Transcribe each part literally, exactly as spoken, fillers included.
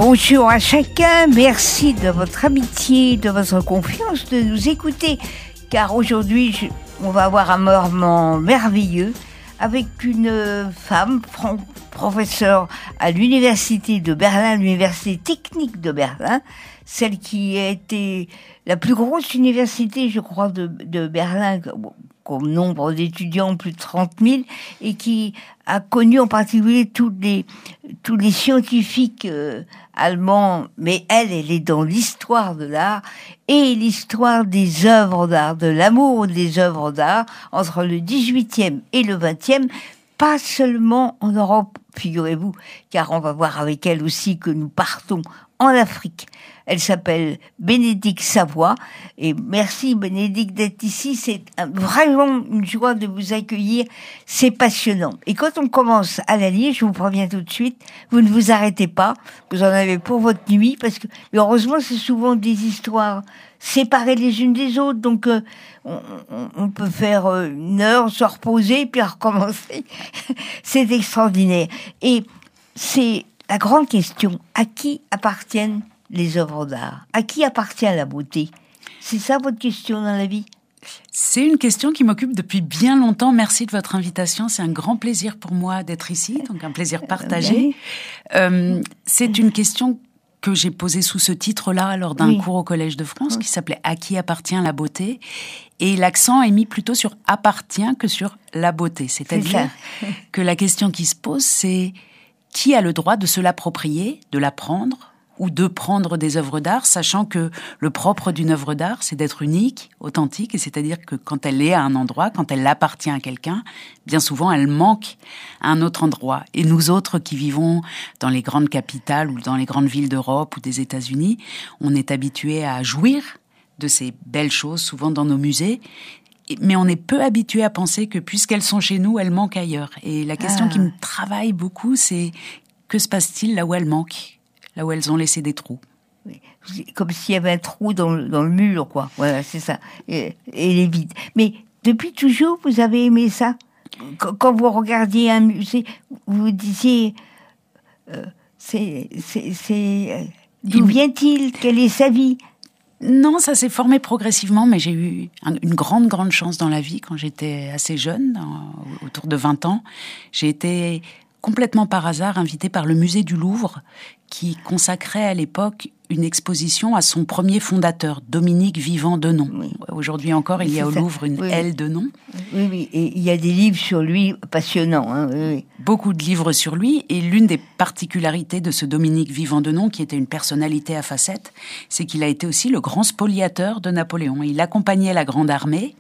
Bonjour à chacun, merci de votre amitié, de votre confiance, de nous écouter, car aujourd'hui, je, on va avoir un moment merveilleux avec une femme, professeure à l'université de Berlin, l'université technique de Berlin, celle qui a été la plus grosse université, je crois, de, de Berlin, comme nombre d'étudiants, plus de trente mille, et qui a connu en particulier tous les, tous les scientifiques euh, allemands, mais elle, elle est dans l'histoire de l'art et l'histoire des œuvres d'art, de l'amour des œuvres d'art entre le dix-huitième et le vingtième, pas seulement en Europe, figurez-vous, car on va voir avec elle aussi que nous partons en Afrique. Elle s'appelle Bénédicte Savoie. Et merci Bénédicte d'être ici. C'est vraiment une joie de vous accueillir. C'est passionnant. Et quand on commence à la lire, je vous préviens tout de suite, vous ne vous arrêtez pas. Vous en avez pour votre nuit. Parce que, heureusement, c'est souvent des histoires séparées les unes des autres. Donc, euh, on, on, on peut faire une heure, se reposer, puis recommencer. C'est extraordinaire. Et c'est la grande question. À qui appartiennent les œuvres d'art? À qui appartient la beauté? C'est ça votre question dans la vie? C'est une question qui m'occupe depuis bien longtemps. Merci de votre invitation. C'est un grand plaisir pour moi d'être ici, donc un plaisir partagé. Euh, c'est une question que j'ai posée sous ce titre-là lors d'un oui. cours au Collège de France qui s'appelait « À qui appartient la beauté ?» Et l'accent est mis plutôt sur « appartient » que sur la beauté. C'est-à-dire que la question qui se pose, c'est qui a le droit de se l'approprier, de la prendre, ou de prendre des œuvres d'art, sachant que le propre d'une œuvre d'art, c'est d'être unique, authentique, et c'est-à-dire que quand elle est à un endroit, quand elle appartient à quelqu'un, bien souvent elle manque à un autre endroit. Et nous autres qui vivons dans les grandes capitales ou dans les grandes villes d'Europe ou des États-Unis, on est habitués à jouir de ces belles choses, souvent dans nos musées, mais on est peu habitué à penser que puisqu'elles sont chez nous, elles manquent ailleurs. Et la question ah. qui me travaille beaucoup, c'est que se passe-t-il là où elles manquent ? Là où elles ont laissé des trous. Oui. Comme s'il y avait un trou dans le, dans le mur, quoi. Voilà, c'est ça. Et, et il est vide. Mais depuis toujours, vous avez aimé ça? Quand, quand vous regardiez un musée, vous vous disiez... Euh, c'est, c'est, c'est, d'où vient-il? Quelle est sa vie? Non, ça s'est formé progressivement, mais j'ai eu un, une grande, grande chance dans la vie quand j'étais assez jeune, dans, autour de vingt ans. J'ai été complètement par hasard invitée par le musée du Louvre, qui consacrait à l'époque une exposition à son premier fondateur, Dominique Vivant Denon. Oui. Aujourd'hui encore, il y a au Louvre une oui. aile Denon. Oui, oui, et il y a des livres sur lui passionnants. Hein, oui, oui. Beaucoup de livres sur lui, et l'une des particularités de ce Dominique Vivant Denon, qui était une personnalité à facettes, c'est qu'il a été aussi le grand spoliateur de Napoléon. Il accompagnait la Grande Armée,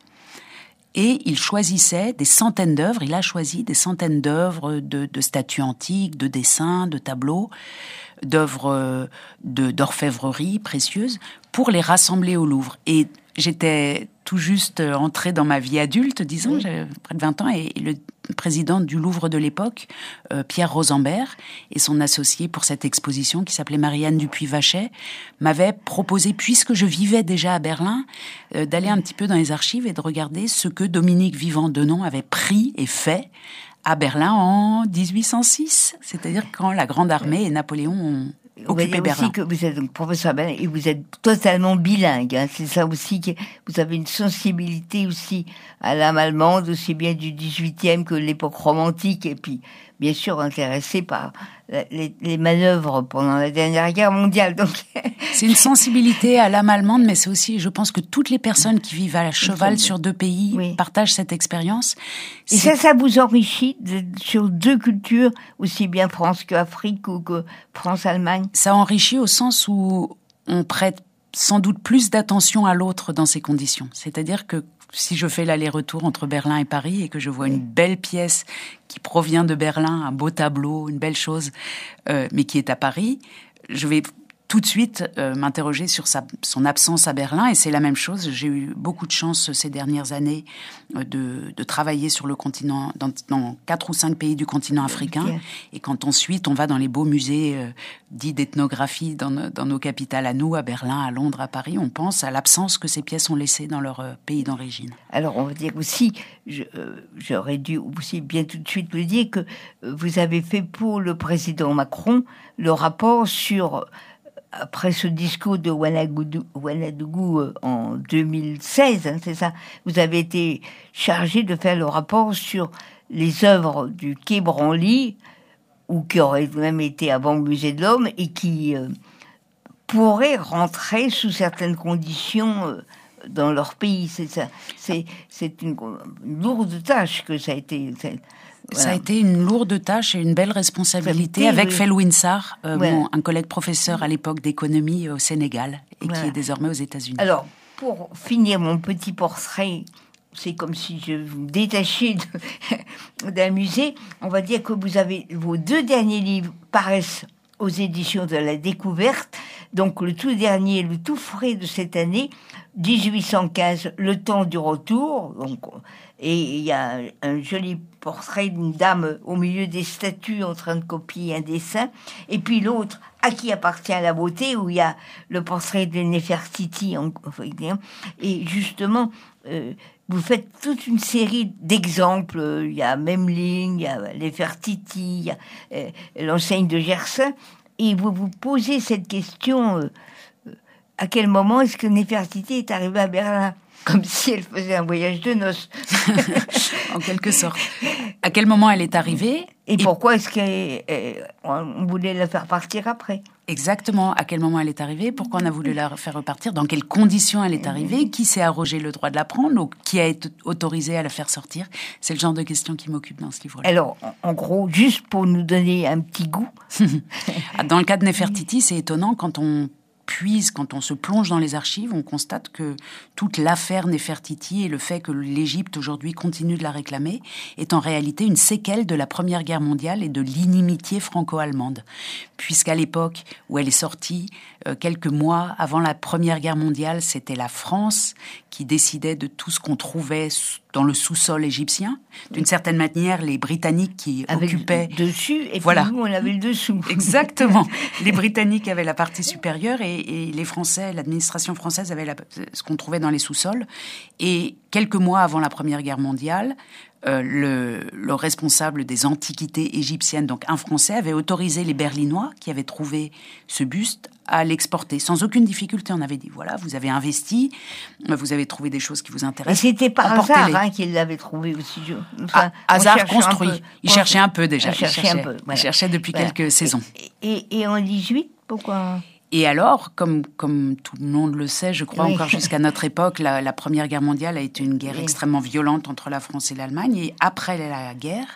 et il choisissait des centaines d'œuvres, il a choisi des centaines d'œuvres de, de statues antiques, de dessins, de tableaux, d'œuvres de, d'orfèvrerie précieuses, pour les rassembler au Louvre. Et j'étais tout juste entrée dans ma vie adulte, disons, oui. j'avais près de vingt ans, et le président du Louvre de l'époque, euh, Pierre Rosenberg, et son associé pour cette exposition, qui s'appelait Marianne Dupuy-Vachet, m'avaient proposé, puisque je vivais déjà à Berlin, euh, d'aller un petit peu dans les archives et de regarder ce que Dominique Vivant Denon avait pris et fait à Berlin en dix-huit cent six, c'est-à-dire quand la Grande Armée et Napoléon ont on va dire aussi que vous êtes donc professeur Berlin et vous êtes totalement bilingue. Hein. C'est ça aussi que vous avez une sensibilité aussi à l'âme allemande, aussi bien du dix-huitième que de l'époque romantique, et puis bien sûr intéressé par les, les manœuvres pendant la dernière guerre mondiale. Donc c'est une sensibilité à l'âme allemande, mais c'est aussi, je pense que toutes les personnes qui vivent à cheval sur deux pays oui. partagent cette expérience. Et c'est... ça, ça vous enrichit de, sur deux cultures, aussi bien France qu'Afrique ou que France-Allemagne? Ça enrichit au sens où on prête sans doute plus d'attention à l'autre dans ces conditions. C'est-à-dire que si je fais l'aller-retour entre Berlin et Paris et que je vois une belle pièce qui provient de Berlin, un beau tableau, une belle chose, euh, mais qui est à Paris, je vais tout de suite euh, m'interroger sur sa, son absence à Berlin. Et c'est la même chose. J'ai eu beaucoup de chance ces dernières années euh, de, de travailler sur le continent, dans, dans quatre ou cinq pays du continent africain. Okay. Et quand ensuite on va dans les beaux musées euh, dits d'ethnographie dans, dans nos capitales à nous, à Berlin, à Londres, à Paris, on pense à l'absence que ces pièces ont laissée dans leur euh, pays d'origine. Alors on va dire aussi, je, euh, j'aurais dû aussi bien tout de suite le dire, que vous avez fait pour le président Macron le rapport sur... Après ce discours de Ouagadougou, Ouagadougou en deux mille seize, hein, c'est ça, vous avez été chargé de faire le rapport sur les œuvres du Quai Branly, ou qui auraient même été avant le Musée de l'Homme, et qui euh, pourraient rentrer sous certaines conditions euh, dans leur pays. C'est ça. C'est, c'est une, une lourde tâche que ça a été... Ça, Voilà. Ça a été une lourde tâche et une belle responsabilité avec oui. Felwine Sarr, euh, ouais. mon, un collègue professeur à l'époque d'économie au Sénégal et voilà. qui est désormais aux États-Unis. Alors, pour finir mon petit portrait, c'est comme si je vous détachais de, d'un musée. On va dire que vous avez vos deux derniers livres paraissent aux éditions de la Découverte. Donc le tout dernier, le tout frais de cette année, dix-huit cent quinze, Le temps du retour. Donc, et il y a un joli portrait d'une dame au milieu des statues en train de copier un dessin. Et puis l'autre, À qui appartient la beauté, où il y a le portrait de Néfertiti. Et justement, euh, vous faites toute une série d'exemples. Il y a Memling, il y a Néfertiti, il y a euh, l'enseigne de Gersaint. Et vous vous posez cette question, euh, à quel moment est-ce que Néfertiti est arrivée à Berlin ? Comme si elle faisait un voyage de noces. En quelque sorte. À quel moment elle est arrivée ? Et, et pourquoi est-ce qu'on voulait la faire partir après ? Exactement. À quel moment elle est arrivée ? Pourquoi on a voulu la faire repartir ? Dans quelles conditions elle est arrivée ? Qui s'est arrogé le droit de la prendre ? Ou qui a été autorisé à la faire sortir ? C'est le genre de questions qui m'occupe dans ce livre-là. Alors, en gros, juste pour nous donner un petit goût. Dans le cas de Néfertiti, c'est étonnant quand on puise, quand on se plonge dans les archives, on constate que toute l'affaire Néfertiti et le fait que l'Égypte aujourd'hui continue de la réclamer est en réalité une séquelle de la Première Guerre mondiale et de l'inimitié franco-allemande. Puisqu'à l'époque où elle est sortie, euh, quelques mois avant la Première Guerre mondiale, c'était la France qui décidait de tout ce qu'on trouvait dans le sous-sol égyptien. D'une certaine manière, les Britanniques qui avec occupaient... le dessus, et voilà. puis nous, on avait le dessous. Exactement. Les Britanniques avaient la partie supérieure et, et les Français, l'administration française avait la, ce qu'on trouvait dans les sous-sols. Et quelques mois avant la Première Guerre mondiale, euh, le, le responsable des antiquités égyptiennes, donc un Français, avait autorisé les Berlinois qui avaient trouvé ce buste à l'exporter sans aucune difficulté. On avait dit, voilà, vous avez investi, vous avez trouvé des choses qui vous intéressent. Et c'était par hasard hein, qu'il l'avait trouvé aussi. Enfin, ah, hasard construit. Il on cherchait un peu déjà. Il cherchait, il cherchait, un peu, voilà. il cherchait depuis voilà. quelques saisons. Et, et, et en dix-huit, pourquoi ? Et alors, comme, comme tout le monde le sait, je crois oui. encore jusqu'à notre époque, la, la Première Guerre mondiale a été une guerre oui. extrêmement violente entre la France et l'Allemagne. Et après la guerre,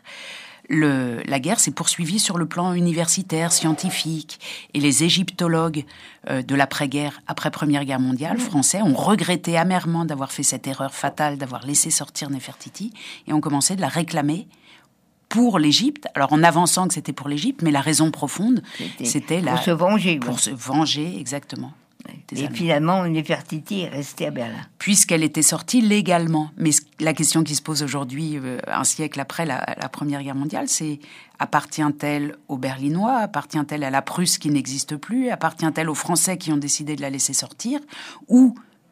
le, la guerre s'est poursuivie sur le plan universitaire, scientifique. Et les égyptologues euh, de l'après-guerre, après Première Guerre mondiale, français, ont regretté amèrement d'avoir fait cette erreur fatale, d'avoir laissé sortir Néfertiti, et ont commencé de la réclamer pour l'Égypte, alors en avançant que c'était pour l'Égypte, mais la raison profonde, c'était, c'était pour la... se venger. Pour ouais. se venger, exactement. Et Allemands. Finalement, Néfertiti est restée à Berlin. Puisqu'elle était sortie légalement. Mais la question qui se pose aujourd'hui, euh, un siècle après la, la Première Guerre mondiale, c'est appartient-elle aux Berlinois ? Appartient-elle à la Prusse qui n'existe plus ? Appartient-elle aux Français qui ont décidé de la laisser sortir ? Ou,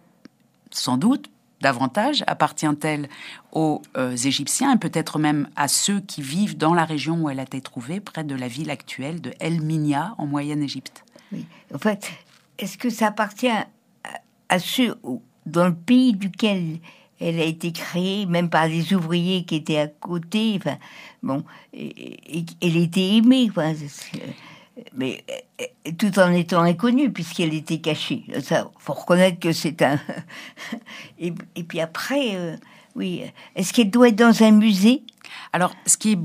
sans doute, davantage, appartient-elle aux euh, Égyptiens et peut-être même à ceux qui vivent dans la région où elle a été trouvée, près de la ville actuelle de El Minya, en Moyenne-Égypte. Oui. En fait, est-ce que ça appartient à, à ceux dans le pays duquel elle a été créée, même par des ouvriers qui étaient à côté, enfin, bon, et, et, elle était aimée, quoi. Mais tout en étant inconnue, puisqu'elle était cachée. Ça, faut reconnaître que c'est un... et, et puis après, euh, oui, est-ce qu'elle doit être dans un musée ? Alors, ce qui est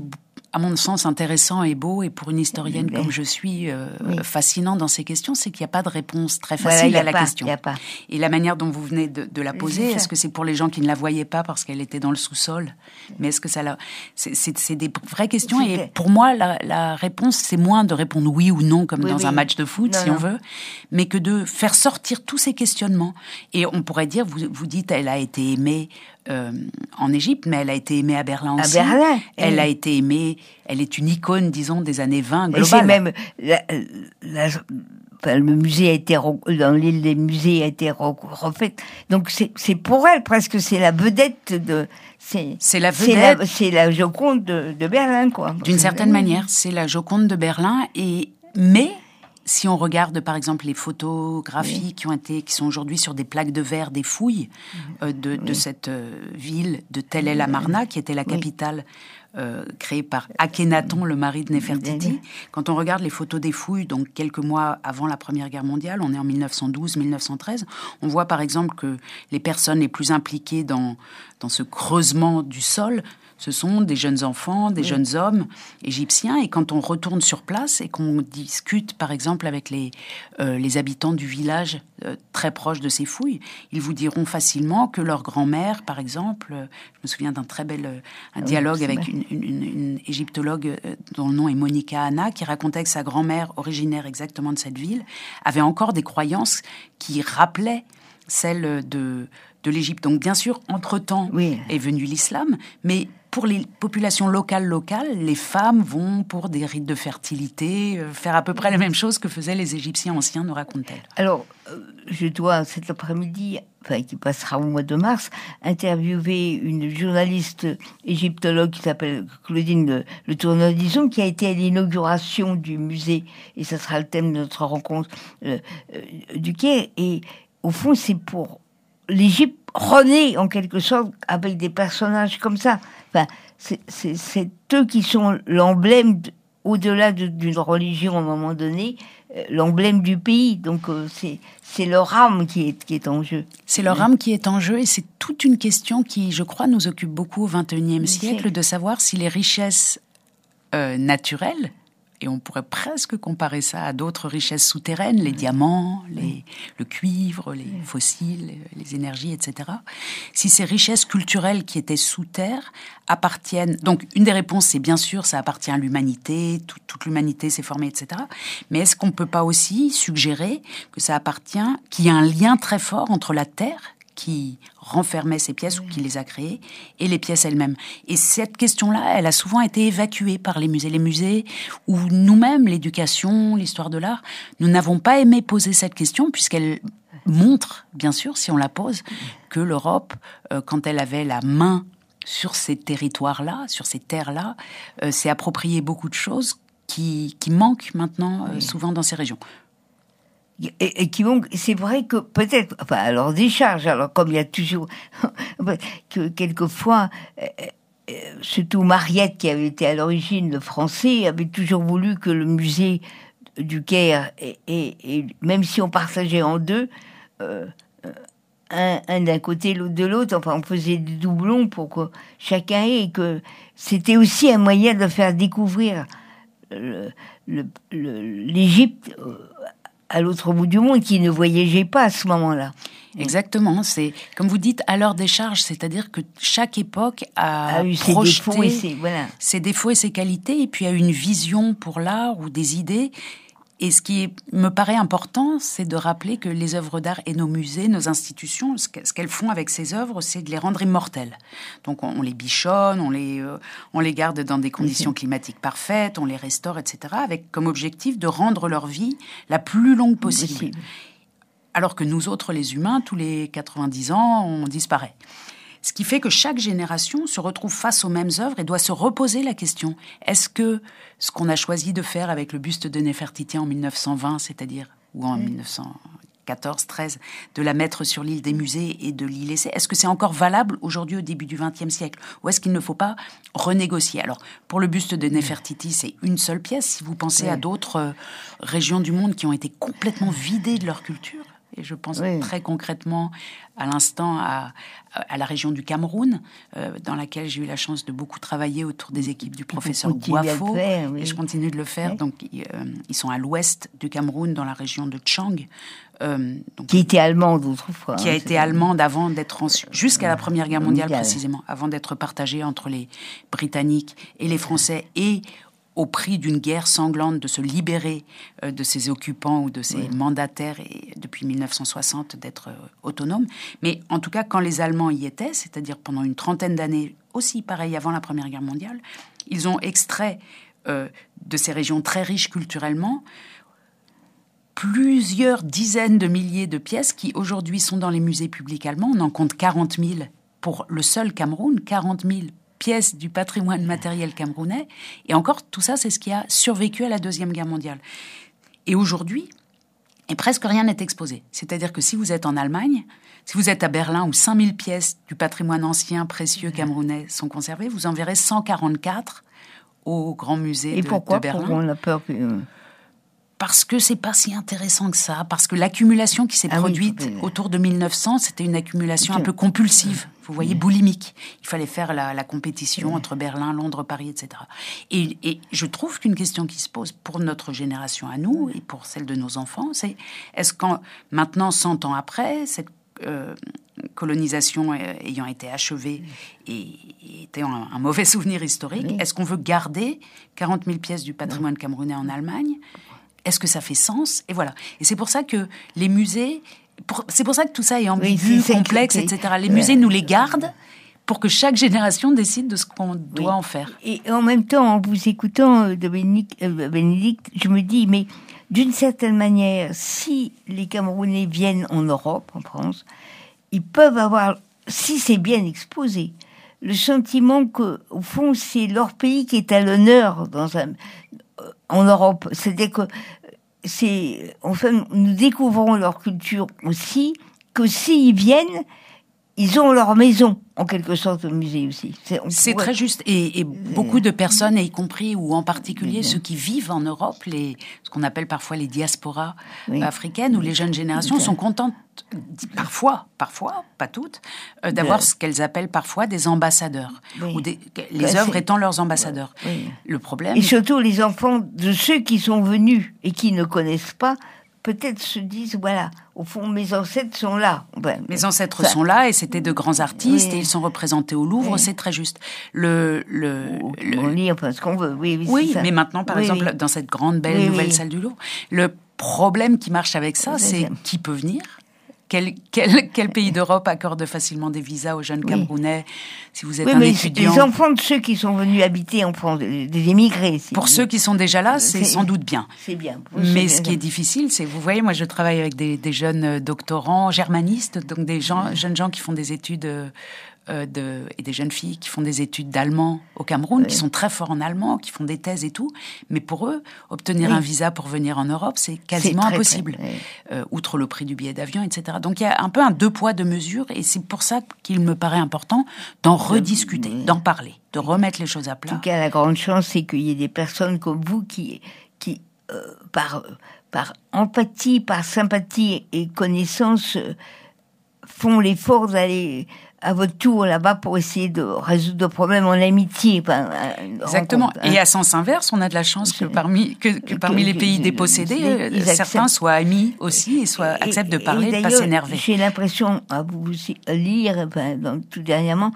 à mon sens, intéressant et beau, et pour une historienne Mais, comme je suis, euh, oui. fascinant dans ces questions, c'est qu'il n'y a pas de réponse très facile voilà, à la pas, question. Y a pas. Et la manière dont vous venez de, de la poser, est-ce que c'est pour les gens qui ne la voyaient pas parce qu'elle était dans le sous-sol? Mais est-ce que ça l'a... C'est, c'est, c'est des vraies questions, C'était... et pour moi, la, la réponse, c'est moins de répondre oui ou non, comme oui, dans oui. un match de foot, non, si non. on veut, mais que de faire sortir tous ces questionnements. Et on pourrait dire, vous, vous dites, elle a été aimée Euh, en Égypte, mais elle a été aimée à Berlin aussi. À Berlin. Elle et... a été aimée, elle est une icône, disons, des années vingt, globale. Et c'est même, la, la, enfin, le musée a été, dans l'île des musées a été refait. Donc c'est, c'est pour elle presque, c'est la vedette de, c'est, c'est la vedette. C'est la, c'est la Joconde de, de Berlin, quoi. D'une c'est certaine Berlin. manière, c'est la Joconde de Berlin, et, mais, si on regarde par exemple les photographies oui. qui ont été, qui sont aujourd'hui sur des plaques de verre des fouilles euh, de, oui. de cette euh, ville de Tel El Amarna, qui était la capitale oui. euh, créée par Akhenaton, le mari de Néfertiti. Quand on regarde les photos des fouilles, donc quelques mois avant la Première Guerre mondiale, on est en mille neuf cent douze mille neuf cent treize, on voit par exemple que les personnes les plus impliquées dans, dans ce creusement du sol, ce sont des jeunes enfants, des oui. jeunes hommes égyptiens. Et quand on retourne sur place et qu'on discute, par exemple, avec les, euh, les habitants du village euh, très proche de ces fouilles, ils vous diront facilement que leur grand-mère, par exemple, euh, je me souviens d'un très bel euh, un dialogue oui, avec une, une, une, une égyptologue euh, dont le nom est Monica Anna, qui racontait que sa grand-mère, originaire exactement de cette ville, avait encore des croyances qui rappelaient celles de, de l'Égypte. Donc, bien sûr, entre-temps oui. est venu l'islam, mais pour les populations locales, locales, les femmes vont pour des rites de fertilité, euh, faire à peu près la même chose que faisaient les Égyptiens anciens, nous racontent-elles. Alors, euh, je dois, cet après-midi, enfin, qui passera au mois de mars, interviewer une journaliste égyptologue qui s'appelle Claudine Le, Le Tourneur-Dison, qui a été à l'inauguration du musée, et ça sera le thème de notre rencontre euh, euh, du Caire. Et au fond, c'est pour l'Égypte renaît en quelque sorte avec des personnages comme ça. Enfin, c'est, c'est, c'est eux qui sont l'emblème, de, au-delà de, d'une religion à un moment donné, euh, l'emblème du pays. Donc euh, c'est, c'est leur âme qui est, qui est en jeu. C'est leur âme qui est en jeu, et c'est toute une question qui, je crois, nous occupe beaucoup au vingt et unième siècle, de savoir si les richesses euh, naturelles, et on pourrait presque comparer ça à d'autres richesses souterraines, les diamants, les, le cuivre, les fossiles, les énergies, et cetera. Si ces richesses culturelles qui étaient sous terre appartiennent... Donc, une des réponses, c'est bien sûr, ça appartient à l'humanité, tout, toute l'humanité s'est formée, et cetera. Mais est-ce qu'on ne peut pas aussi suggérer que ça appartient, qu'il y a un lien très fort entre la terre qui renfermait ces pièces, oui. ou qui les a créées, et les pièces elles-mêmes. Et cette question-là, elle a souvent été évacuée par les musées. Les musées où nous-mêmes, l'éducation, l'histoire de l'art, nous n'avons pas aimé poser cette question, puisqu'elle montre, bien sûr, si on la pose, que l'Europe, euh, quand elle avait la main sur ces territoires-là, sur ces terres-là, euh, s'est approprié beaucoup de choses qui, qui manquent maintenant euh, oui. souvent dans ces régions. Et, et qui vont, c'est vrai que peut-être, enfin, alors des charges, alors comme il y a toujours, que quelquefois, euh, surtout Mariette, qui avait été à l'origine le français, avait toujours voulu que le musée du Caire, et, et, et même si on partageait en deux, euh, un, un d'un côté, l'autre de l'autre, enfin, on faisait des doublons pour que chacun ait, et que c'était aussi un moyen de faire découvrir le, le, le, l'Égypte à l'autre bout du monde, qui ne voyageait pas à ce moment-là. Exactement, c'est comme vous dites à leur décharge, c'est-à-dire que chaque époque a, a eu ses défauts et ses, voilà. ses défauts et ses qualités, et puis a une vision pour l'art ou des idées. Et ce qui me paraît important, c'est de rappeler que les œuvres d'art et nos musées, nos institutions, ce qu'elles font avec ces œuvres, c'est de les rendre immortelles. Donc on, on les bichonne, on les, euh, on les garde dans des conditions climatiques parfaites, on les restaure, et cetera, avec comme objectif de rendre leur vie la plus longue possible. possible. Alors que nous autres, les humains, tous les quatre-vingt-dix ans, on disparaît. Ce qui fait que chaque génération se retrouve face aux mêmes œuvres et doit se reposer la question. Est-ce que ce qu'on a choisi de faire avec le buste de Néfertiti en mille neuf cent vingt, c'est-à-dire, ou en mmh. mille neuf cent quatorze treize, de la mettre sur l'île des musées et de l'y laisser, est-ce que c'est encore valable aujourd'hui au début du vingtième siècle? Ou est-ce qu'il ne faut pas renégocier? Alors, pour le buste de Néfertiti, c'est une seule pièce. Si vous pensez mmh. à d'autres euh, régions du monde qui ont été complètement vidées de leur culture, Et je pense oui. très concrètement, à l'instant, à, à la région du Cameroun, euh, dans laquelle j'ai eu la chance de beaucoup travailler autour des équipes du professeur Guafo. Faire, oui. Et je continue de le faire. Oui. Donc, ils, euh, ils sont à l'ouest du Cameroun, dans la région de Tchang. Euh, donc, qui était allemande autrefois. Qui hein, a été allemande avant d'être... En, jusqu'à la Première Guerre mondiale, mondiale, précisément, avant d'être partagée entre les Britanniques et les Français, et au prix d'une guerre sanglante de se libérer euh, de ses occupants ou de ses oui. mandataires, et depuis mille neuf cent soixante d'être euh, autonome. Mais en tout cas, quand les Allemands y étaient, c'est-à-dire pendant une trentaine d'années, aussi pareil avant la Première Guerre mondiale, ils ont extrait euh, de ces régions très riches culturellement plusieurs dizaines de milliers de pièces qui aujourd'hui sont dans les musées publics allemands. On en compte quarante mille pour le seul Cameroun, quarante mille pièces du patrimoine matériel camerounais. Et encore, tout ça, c'est ce qui a survécu à la Deuxième Guerre mondiale. Et aujourd'hui, et presque rien n'est exposé. C'est-à-dire que si vous êtes en Allemagne, si vous êtes à Berlin, où cinq mille pièces du patrimoine ancien, précieux camerounais sont conservées, vous en verrez cent quarante-quatre au Grand Musée et de, pourquoi, de Berlin. Pourquoi on a peur que... Parce que c'est pas si intéressant que ça, parce que l'accumulation qui s'est ah produite oui, autour de mille neuf cents, c'était une accumulation un peu compulsive, vous voyez, boulimique. Il fallait faire la, la compétition entre Berlin, Londres, Paris, et cetera. Et, et je trouve qu'une question qui se pose pour notre génération à nous et pour celle de nos enfants, c'est est-ce qu'en maintenant, cent ans après, cette euh, colonisation ayant été achevée et, et était un, un mauvais souvenir historique, oui. est-ce qu'on veut garder quarante mille pièces du patrimoine camerounais en Allemagne ? Est-ce que ça fait sens ? Et voilà. Et c'est pour ça que les musées... Pour, c'est pour ça que tout ça est ambigu, oui, c'est complexe, et cetera. Les musées nous les gardent pour que chaque génération décide de ce qu'on oui. doit en faire. Et en même temps, en vous écoutant, Dominique, euh, Bénédicte, je me dis, mais d'une certaine manière, si les Camerounais viennent en Europe, en France, ils peuvent avoir, si c'est bien exposé, le sentiment qu'au fond, c'est leur pays qui est à l'honneur dans un... en Europe. C'est-à-dire que c'est, enfin, nous découvrons leur culture aussi, que s'ils viennent, ils ont leur maison, en quelque sorte, au musée aussi. C'est, c'est pourrait... très juste. Et, et beaucoup de personnes, y compris, ou en particulier ceux qui vivent en Europe, les, ce qu'on appelle parfois les diasporas oui. africaines, ou les jeunes générations, oui. sont contentes, parfois, parfois, pas toutes, euh, d'avoir de... ce qu'elles appellent parfois des ambassadeurs. Oui. Ou des, les bah, œuvres c'est... étant leurs ambassadeurs. Oui. Le problème... Et surtout, les enfants de ceux qui sont venus et qui ne connaissent pas, peut-être se disent, voilà, au fond, mes ancêtres sont là. Ben, mes ancêtres ça... sont là, et c'était de grands artistes, oui. et ils sont représentés au Louvre, oui. c'est très juste. Le, le, le... On lit enfin ce qu'on veut, oui. Oui, oui c'est ça. Mais maintenant, par oui, exemple, oui. dans cette grande, belle, oui, nouvelle oui. salle du Louvre, le problème qui marche avec ça, oui, c'est, c'est qui peut venir ? Quel, quel, quel pays d'Europe accorde facilement des visas aux jeunes oui. Camerounais si vous êtes oui, un mais étudiant? Les enfants de ceux qui sont venus habiter en France, des émigrés. Pour ceux qui sont déjà là, c'est, c'est sans doute bien. C'est bien. Mais ce qui est difficile, c'est, vous voyez, moi je travaille avec des, des jeunes doctorants germanistes, donc des gens, jeunes gens qui font des études... Euh, De, et des jeunes filles qui font des études d'allemand au Cameroun, oui. qui sont très forts en allemand, qui font des thèses et tout. Mais pour eux, obtenir oui. un visa pour venir en Europe, c'est quasiment c'est très, impossible, très, oui. euh, outre le prix du billet d'avion, et cetera. Donc il y a un peu un deux poids, deux mesures, et c'est pour ça qu'il me paraît important d'en rediscuter, oui. d'en parler, de remettre les choses à plat. En tout cas, la grande chance, c'est qu'il y ait des personnes comme vous qui, qui euh, par, par empathie, par sympathie et connaissance, euh, font l'effort d'aller... à votre tour là-bas pour essayer de résoudre le problème en amitié. Enfin, exactement. Rencontre, hein. Et à sens inverse, on a de la chance que parmi, que, que parmi que, les pays que, dépossédés, ils certains acceptent. Soient amis aussi et soient, et, acceptent de parler, et de ne pas s'énerver. J'ai l'impression, à vous lire, enfin, dans, tout dernièrement,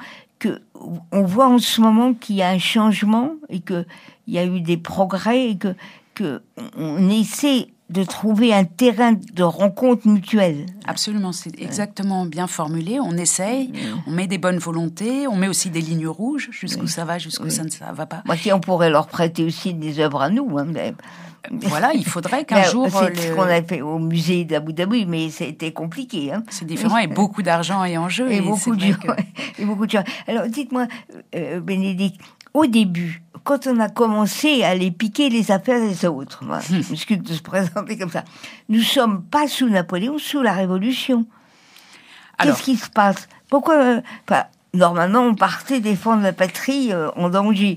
qu'on voit en ce moment qu'il y a un changement et qu'il y a eu des progrès et que, que on essaie de trouver un terrain de rencontre mutuelle. Absolument, c'est exactement bien formulé. On essaye, oui. on met des bonnes volontés, on met aussi des lignes rouges, jusqu'où oui. ça va, jusqu'où oui. ça ne ça va pas. Moi, si on pourrait leur prêter aussi des œuvres à nous. Hein, mais... Voilà, il faudrait qu'un jour... C'est le... ce qu'on a fait au musée d'Abu Dhabi, mais c'était compliqué. Hein. C'est différent, et beaucoup d'argent est en jeu. Et, et, beaucoup, de... que... et beaucoup de gens. Alors, dites-moi, euh, Bénédicte, au début, quand on a commencé à aller piquer les affaires des autres, moi, je m'excuse de se présenter comme ça, nous ne sommes pas sous Napoléon, sous la Révolution. Alors, qu'est-ce qui se passe? Pourquoi euh, enfin, normalement, on partait défendre la patrie euh, en danger.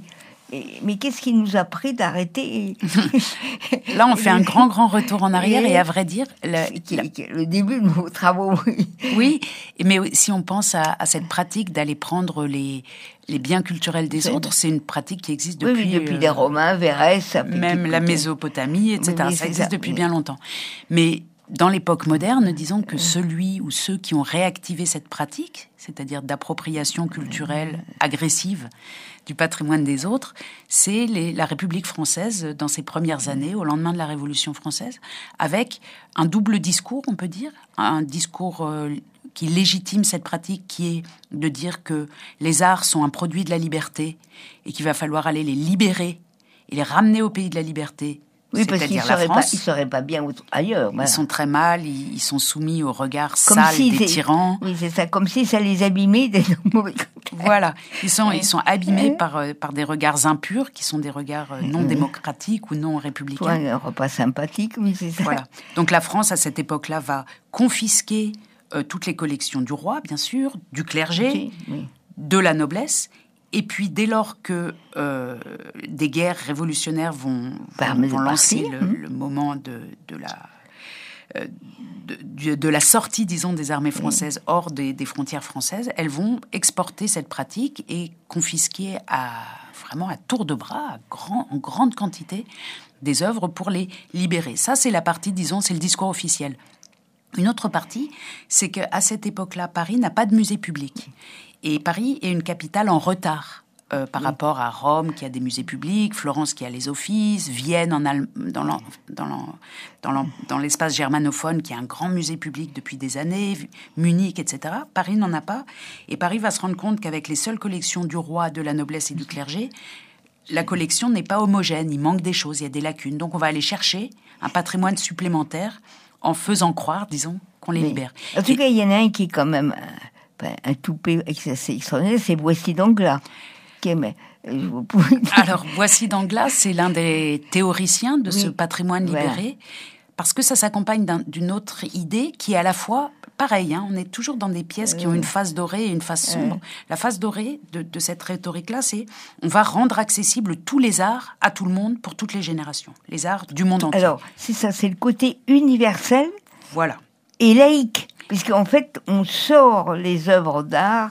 Et, mais qu'est-ce qui nous a pris d'arrêter? Là, on fait un grand, grand retour en arrière et, et à vrai dire... Le, la... le début de nos travaux. Oui, mais si on pense à, à cette pratique d'aller prendre les, les biens culturels des c'est autres, c'est une pratique qui existe depuis... Oui, depuis euh, les Romains, Verrès... Même la Mésopotamie, et cetera. Oui, ça existe ça, depuis oui. bien longtemps. Mais... Dans l'époque moderne, disons que celui ou ceux qui ont réactivé cette pratique, c'est-à-dire d'appropriation culturelle agressive du patrimoine des autres, c'est les, la République française dans ses premières années, au lendemain de la Révolution française, avec un double discours, on peut dire, un discours euh, qui légitime cette pratique, qui est de dire que les arts sont un produit de la liberté et qu'il va falloir aller les libérer et les ramener au pays de la liberté. Oui, parce qu'ils ne seraient, seraient pas bien ailleurs. Voilà. Ils sont très mal, ils, ils sont soumis au regard sale si des tyran. Oui, c'est ça, comme si ça les abîmait des mauvais. Voilà, ils sont, ils sont abîmés par, par des regards impurs, qui sont des regards non démocratiques ou non républicains. Pour un repas sympathique, oui, c'est ça. Voilà. Donc la France, à cette époque-là, va confisquer euh, toutes les collections du roi, bien sûr, du clergé, oui, oui. de la noblesse. Et puis, dès lors que euh, des guerres révolutionnaires vont, vont, vont lancer le, le moment de, de, la, euh, de, de la sortie, disons, des armées françaises hors des, des frontières françaises, elles vont exporter cette pratique et confisquer à, vraiment à tour de bras, à grand, en grande quantité, des œuvres pour les libérer. Ça, c'est la partie, disons, c'est le discours officiel. Une autre partie, c'est qu'à cette époque-là, Paris n'a pas de musée public. Et Paris est une capitale en retard euh, par oui. rapport à Rome, qui a des musées publics, Florence, qui a les offices, Vienne, en Allem- dans, l'en- dans, l'en- dans, l'en- dans l'espace germanophone, qui a un grand musée public depuis des années, Munich, et cetera. Paris n'en a pas. Et Paris va se rendre compte qu'avec les seules collections du roi, de la noblesse et du clergé, la collection n'est pas homogène, il manque des choses, il y a des lacunes. Donc on va aller chercher un patrimoine supplémentaire en faisant croire, disons, qu'on les oui. libère. En tout et... cas, il y en a un qui est quand même... Un, un toupet assez extraordinaire, c'est Boissy d'Anglas. Qui est, mais, vous pouvez... Alors, Boissy d'Anglas, c'est l'un des théoriciens de oui. ce patrimoine libéré, voilà. parce que ça s'accompagne d'un, d'une autre idée qui est à la fois, pareil, hein, on est toujours dans des pièces euh... qui ont une face dorée et une face sombre. Euh... La face dorée de, de cette rhétorique-là, c'est on va rendre accessibles tous les arts à tout le monde pour toutes les générations. Les arts du monde entier. Alors, c'est ça, c'est le côté universel voilà. et laïque. Puisqu'en fait, on sort les œuvres d'art,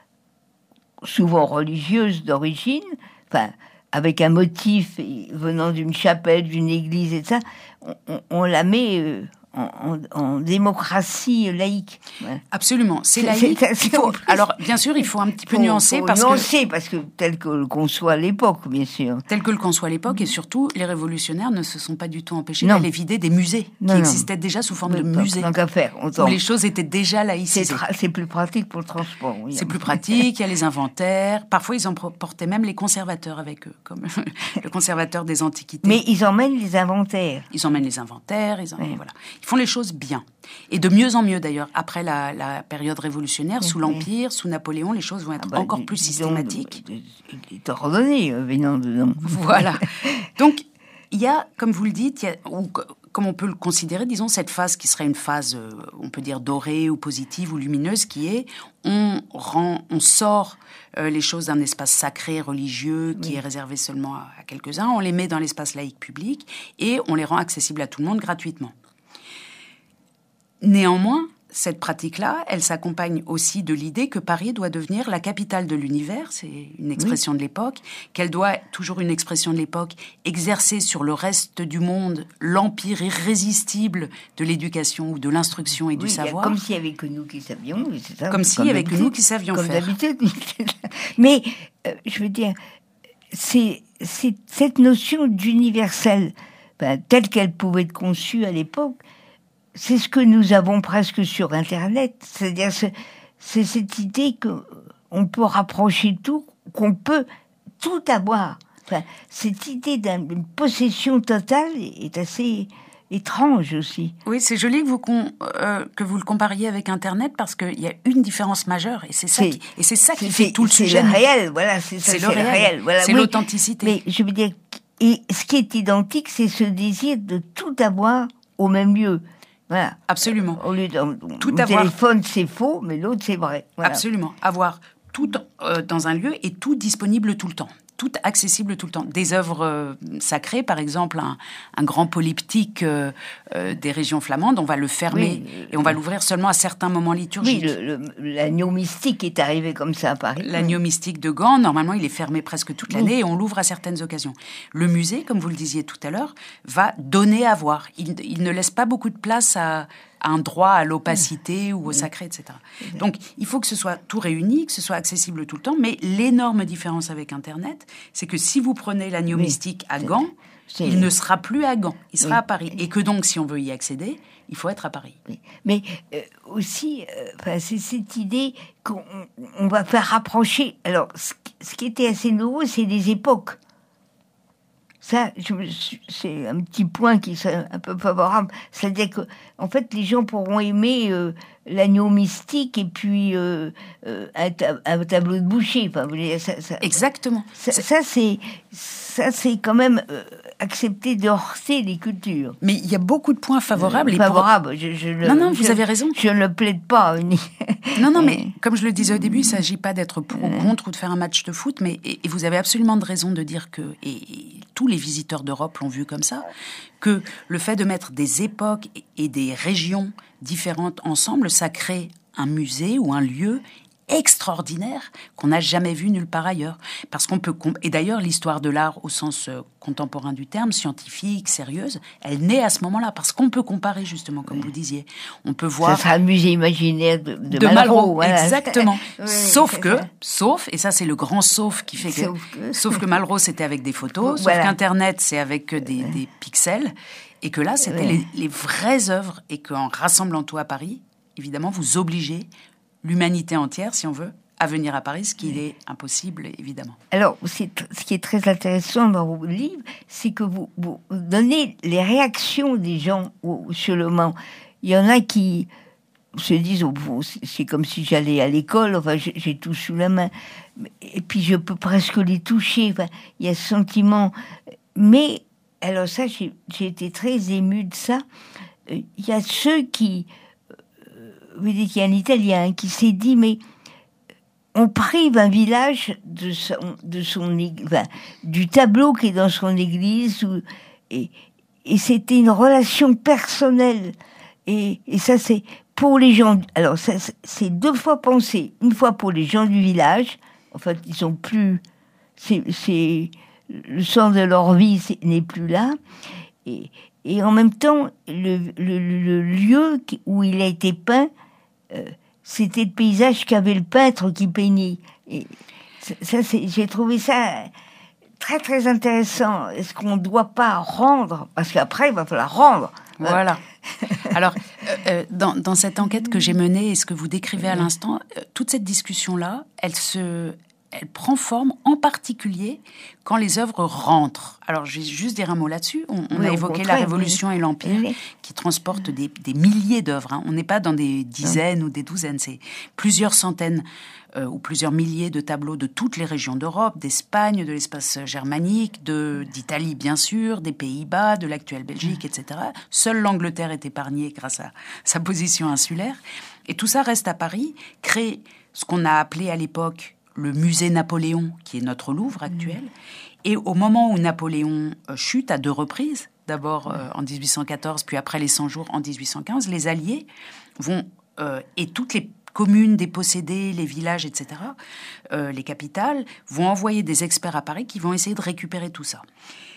souvent religieuses d'origine, enfin, avec un motif venant d'une chapelle, d'une église et ça, on, on, on la met euh, en, en, en démocratie laïque. Ouais. Absolument, c'est, c'est laïque. C'est, c'est, il faut, alors, bien sûr, il faut un petit peu faut, nuancer. Faut parce nuancer, que, parce que tel que le conçoit à l'époque, bien sûr. Tel que le conçoit à l'époque, et surtout, les révolutionnaires ne se sont pas du tout empêchés non. d'aller vider des musées, non, qui non. existaient déjà sous forme de musées. Tant qu'à faire, où les choses étaient déjà laïcisées. C'est, tra- c'est plus pratique pour le transport. Oui. C'est plus pratique, il y a les inventaires. Parfois, ils emportaient même les conservateurs avec eux, comme le conservateur des antiquités. Mais ils emmènent les inventaires. Ils emmènent les inventaires, ils, emmènent, oui. voilà. Ils font les choses bien. Et de mieux en mieux, d'ailleurs. Après la, la période révolutionnaire, mmh. sous l'Empire, sous Napoléon, les choses vont être ah bah, encore plus systématiques. Il est ordonné, venant dedans. Voilà. Donc, il y a, comme vous le dites, il y a, ou comme on peut le considérer, disons, cette phase qui serait une phase, euh, on peut dire, dorée ou positive ou lumineuse, qui est, on rend, on sort euh, les choses d'un espace sacré, religieux, qui oui. est réservé seulement à, à quelques-uns, on les met dans l'espace laïque public et on les rend accessibles à tout le monde gratuitement. Néanmoins, cette pratique-là, elle s'accompagne aussi de l'idée que Paris doit devenir la capitale de l'univers, c'est une expression oui. de l'époque, qu'elle doit, toujours une expression de l'époque, exercer sur le reste du monde l'empire irrésistible de l'éducation ou de l'instruction et oui, du savoir. Comme s'il n'y avait que nous qui savions. C'est ça, comme s'il n'y avait que nous qui savions comme faire. Comme d'habitude. Mais, euh, je veux dire, c'est, c'est cette notion d'universel, ben, telle qu'elle pouvait être conçue à l'époque, c'est ce que nous avons presque sur Internet. C'est-à-dire, c'est, c'est cette idée qu'on peut rapprocher tout, qu'on peut tout avoir. Enfin, cette idée d'une possession totale est assez étrange aussi. Oui, c'est joli que vous, euh, que vous le compariez avec Internet parce qu'il y a une différence majeure et c'est ça, c'est, qui, et c'est ça qui c'est, fait tout le c'est sujet. C'est le réel, voilà. C'est, ça, c'est, c'est le réel, réel voilà, c'est oui. l'authenticité. Mais je veux dire, et ce qui est identique, c'est ce désir de tout avoir au même lieu. Voilà. Absolument. Au lieu de, tout le avoir... téléphone, c'est faux, mais l'autre, c'est vrai. Voilà. Absolument. Avoir tout euh, dans un lieu et tout disponible tout le temps. tout accessible tout le temps. Des œuvres euh, sacrées, par exemple, un, un grand polyptyque euh, euh, des régions flamandes, on va le fermer oui, et on va l'ouvrir seulement à certains moments liturgiques. Oui, le, le, l'agneau mystique est arrivé comme ça à Paris. L'agneau mystique de Gand, normalement, il est fermé presque toute l'année oui. et on l'ouvre à certaines occasions. Le musée, comme vous le disiez tout à l'heure, va donner à voir. Il, il ne laisse pas beaucoup de place à... un droit à l'opacité ou au sacré, et cetera. Donc, il faut que ce soit tout réuni, que ce soit accessible tout le temps. Mais l'énorme différence avec Internet, c'est que si vous prenez l'agneau oui. mystique à Gand, c'est... il ne sera plus à Gand, il sera oui. à Paris. Et que donc, si on veut y accéder, il faut être à Paris. Oui. Mais euh, aussi, euh, c'est cette idée qu'on on va faire rapprocher... Alors, ce, ce qui était assez nouveau, c'est les époques. Ça, je, c'est un petit point qui serait un peu favorable. C'est-à-dire que, en fait, les gens pourront aimer euh, l'agneau mystique et puis euh, euh, un, ta- un tableau de Boucher. Enfin, vous voyez, ça, ça, Exactement. Ça, ça, c'est, ça, c'est quand même euh, accepter de heurter les cultures. Mais il y a beaucoup de points favorables. Euh, favorables. Pour... Je, je le, non, non, vous je, avez raison. Je ne le plaide pas. non, non, mais comme je le disais au début, il ne s'agit pas d'être pour ou contre ou de faire un match de foot. Mais et, et vous avez absolument de raison de dire que... Et, et tous les visiteurs d'Europe l'ont vu comme ça, que le fait de mettre des époques et des régions différentes ensemble, ça crée un musée ou un lieu extraordinaire qu'on n'a jamais vu nulle part ailleurs. Parce qu'on peut et d'ailleurs l'histoire de l'art au sens euh, contemporain du terme, scientifique, sérieuse, elle naît à ce moment-là parce qu'on peut comparer justement, comme oui. vous disiez. On peut voir. Ça sera le musée imaginaire de, de, de Malraux. Malraux Voilà. Exactement. oui, sauf que, ça. sauf et ça c'est le grand sauf qui fait que, sauf que, sauf que Malraux c'était avec des photos, voilà. sauf qu'Internet c'est avec des, des pixels, et que là c'était oui. les, les vraies œuvres, et qu'en rassemblant tout à Paris, évidemment vous obligez l'humanité entière, si on veut, à venir à Paris, ce qui oui. est impossible, évidemment. Alors, c'est, ce qui est très intéressant dans vos livres, c'est que vous, vous donnez les réactions des gens au, sur le moment. Il y en a qui se disent, oh, c'est comme si j'allais à l'école, enfin, j'ai, j'ai tout sous la main, et puis je peux presque les toucher, enfin, il y a ce sentiment. Mais, alors ça, j'ai, j'ai été très émue de ça. Il y a ceux qui... Vous dites qu'il y a un Italien qui s'est dit, mais on prive un village de son, de son enfin, du tableau qui est dans son église, ou, et, et c'était une relation personnelle. Et, et ça, c'est pour les gens. Alors, ça, c'est deux fois pensé. Une fois pour les gens du village. En fait, ils sont plus. C'est, c'est le sens de leur vie c'est, n'est plus là. Et, et en même temps, le, le, le lieu où il a été peint. Euh, c'était le paysage qu'avait le peintre qui peignait. Et ça, c'est, j'ai trouvé ça très, très intéressant. Est-ce qu'on ne doit pas rendre ? Parce qu'après, il va falloir rendre. Voilà. Alors, euh, dans, dans cette enquête que j'ai menée et ce que vous décrivez à l'instant, euh, toute cette discussion-là, elle se... elle prend forme en particulier quand les œuvres rentrent. Alors, je vais juste dire un mot là-dessus. On, on oui, a évoqué la Révolution oui. et l'Empire oui. qui transportent des, des milliers d'œuvres. Hein. On n'est pas dans des dizaines oui. ou des douzaines. C'est plusieurs centaines euh, ou plusieurs milliers de tableaux de toutes les régions d'Europe, d'Espagne, de l'espace germanique, de, d'Italie, bien sûr, des Pays-Bas, de l'actuelle Belgique, et cetera. Seule l'Angleterre est épargnée grâce à sa position insulaire. Et tout ça reste à Paris, crée ce qu'on a appelé à l'époque le musée Napoléon, qui est notre Louvre actuel. Et au moment où Napoléon euh, chute à deux reprises, d'abord euh, en dix-huit cent quatorze, puis après les cent jours en dix-huit cent quinze, les Alliés vont, euh, et toutes les communes dépossédées, les villages, et cetera, euh, les capitales, vont envoyer des experts à Paris qui vont essayer de récupérer tout ça.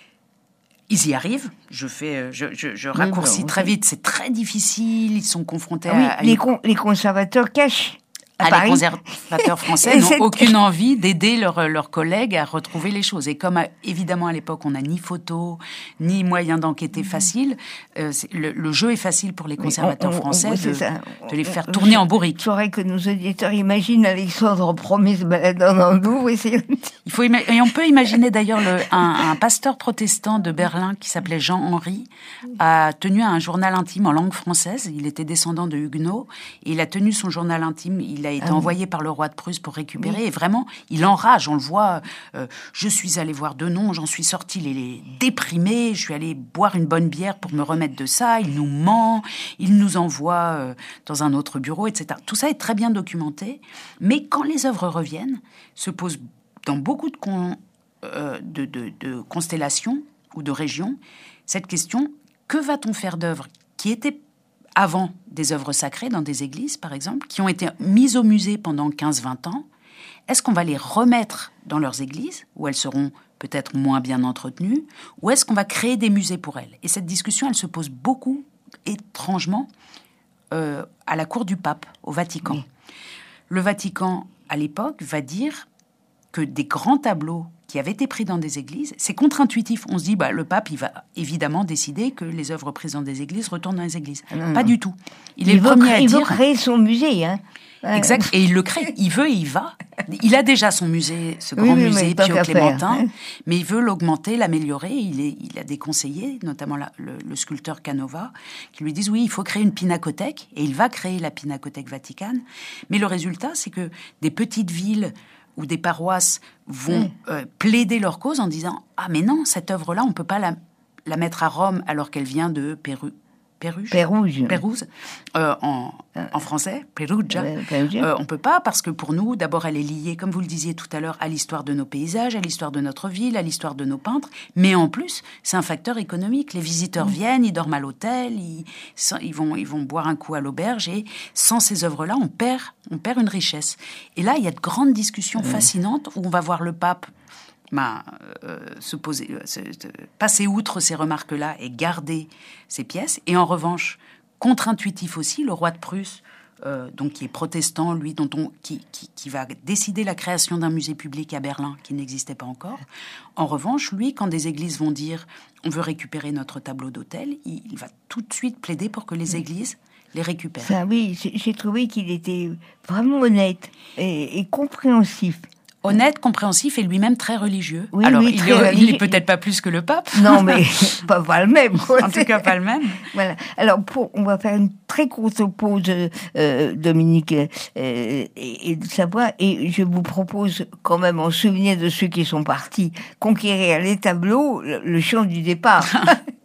Ils y arrivent. Je fais, je, je, je raccourcis oui, bon, très vite. C'est très difficile. Ils sont confrontés ah oui, à... Les, con, les conservateurs cachent. Ah, les conservateurs français n'ont aucune envie d'aider leurs leurs collègues à retrouver les choses. Et comme, à, évidemment, à l'époque, on n'a ni photo, ni moyen d'enquêter facile, euh, le, le jeu est facile pour les conservateurs on, on, français on, de, de les faire tourner je, en bourrique. Il faudrait que nos auditeurs imaginent Alexandre Ier se baladant dans le Louvre. Il faut ima- et on peut imaginer d'ailleurs le, un, un pasteur protestant de Berlin qui s'appelait Jean-Henri a tenu un journal intime en langue française. Il était descendant de Huguenots et il a tenu son journal intime. Il a été ah oui. envoyé par le roi de Prusse pour récupérer. Oui. Et vraiment, il enrage. On le voit. Euh, je suis allé voir Denon, j'en suis sorti les, les déprimé. Je suis allé boire une bonne bière pour me remettre de ça. Il nous ment. Il nous envoie euh, dans un autre bureau, et cetera. Tout ça est très bien. bien documenté, mais quand les œuvres reviennent, se pose dans beaucoup de, con, euh, de, de, de constellation ou de région, cette question, que va-t-on faire d'œuvres qui étaient avant des œuvres sacrées dans des églises, par exemple, qui ont été mises au musée pendant quinze à vingt ans? Est-ce qu'on va les remettre dans leurs églises, où elles seront peut-être moins bien entretenues, ou est-ce qu'on va créer des musées pour elles? Et cette discussion, elle se pose beaucoup, étrangement, euh, à la cour du pape, au Vatican. Oui. Le Vatican, à l'époque, va dire que des grands tableaux qui avaient été pris dans des églises, c'est contre-intuitif. On se dit, bah, le pape, il va évidemment décider que les œuvres prises dans des églises retournent dans les églises. Non, Pas non. du tout. Il, il est le premier créer, à il dire... Il veut créer son musée, hein. Exact, et il le crée, il veut et il va. Il a déjà son musée, ce grand oui, oui, musée Pio Clémentin, hein. mais il veut l'augmenter, l'améliorer. Il, est, il a des conseillers, notamment la, le, le sculpteur Canova, qui lui disent oui, il faut créer une pinacothèque, et il va créer la Pinacothèque Vaticane. Mais le résultat, c'est que des petites villes ou des paroisses vont oui. euh, plaider leur cause en disant ah mais non, cette œuvre-là, on peut pas la, la mettre à Rome alors qu'elle vient de Péru. Péruge, Pérouse, Pérouse euh, en, en français, Perugia. Euh, on peut pas parce que pour nous, d'abord, elle est liée, comme vous le disiez tout à l'heure, à l'histoire de nos paysages, à l'histoire de notre ville, à l'histoire de nos peintres. Mais en plus, c'est un facteur économique. Les visiteurs mmh. viennent, ils dorment à l'hôtel, ils, ils, vont, ils vont boire un coup à l'auberge et sans ces œuvres-là, on perd, on perd une richesse. Et là, il y a de grandes discussions mmh. fascinantes où on va voir le pape Ben, euh, se poser, euh, se, se, passer outre ces remarques-là et garder ces pièces. Et en revanche, contre-intuitif aussi, le roi de Prusse, euh, donc qui est protestant, lui, dont on, qui, qui, qui va décider la création d'un musée public à Berlin qui n'existait pas encore. En revanche, lui, quand des églises vont dire on veut récupérer notre tableau d'autel, il, il va tout de suite plaider pour que les églises les récupèrent. Ça, oui, j'ai trouvé qu'il était vraiment honnête et, et compréhensif. Honnête, compréhensif et lui-même très religieux. Oui, Alors, oui, il, très est, religieux. il est peut-être pas plus que le pape. Non, mais pas, pas le même. En tout cas, pas le même. Voilà. Alors, pour, on va faire une très courte pause, euh, Dominique, euh, et, et de savoir. Et je vous propose quand même, en souvenir de ceux qui sont partis conquérir les tableaux, le, le chant du départ.